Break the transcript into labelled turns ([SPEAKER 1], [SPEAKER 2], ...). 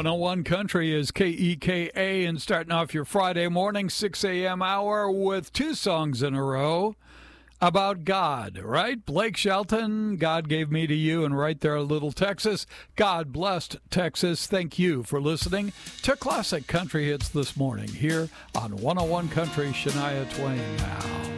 [SPEAKER 1] 101 Country is KEKA, and starting off your Friday morning, 6 a.m. hour with two songs in a row about God, right? Blake Shelton, God Gave Me to You, and right there, Little Texas. God blessed Texas. Thank you for listening to Classic Country Hits this morning here on 101 Country. Shania Twain now.